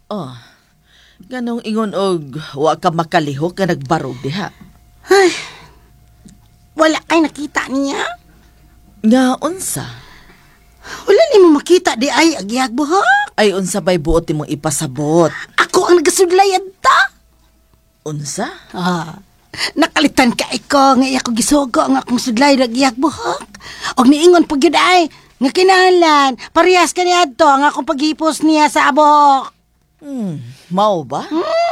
Oh, ganong ingon og wa ka makalihok ka nagbarog diha. Ay, wala kay nakita niya. Nga unsa? Wala ni mo makita di ay agyag buhok. Ay unsa bay buot imong ipasabot? Ako ang nagasudlayan ta. Unsa? Nakalitan ka iko nga iya ko gisugo nga akong sudlay agyag buhok. Og niingon pag yun ay nga kinahanglan parehas ka niya to nga akong paghipos niya sa abok. Mao ba?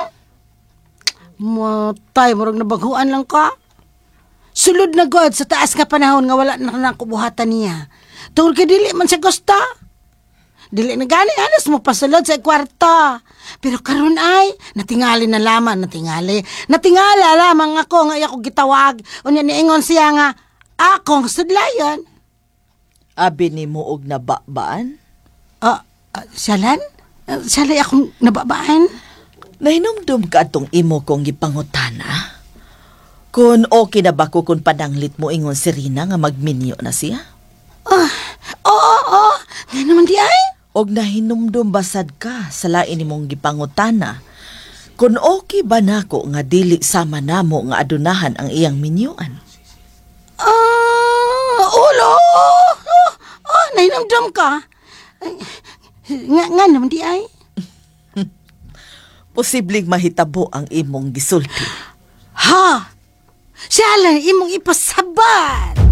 Matay, murag nabaguan lang ka. Sulod na god sa taas nga panahon nga wala na nang kubuhatan niya. Tungkol ka dili man sa gusta. Dili na gani alas mo pasulod sa kwarta. Pero karon ay, natingala lamang ako nga iya ko gitawag. Unya niingon siya nga, akong sudlayan. Abi ni mo og nababaan? Siyalan? Siyalay akong nababaan? Nahinumdum ka atong imo kong gipangutana? Kung okay na ba ko kung pananglit mo ingon si Rina nga magminyo na siya? Oo. Nga naman di ay? Og nahinumdum basad ka sa lain imong gipangutana? Kung okay ba nako nga dili sama namo nga adunahan ang iyang minyuan? Ulo! Nahinamdam ka? Nga naman di ay? Posibleng mahitabo ang imong gisulti. Ha? Siya lang imong ipasabat!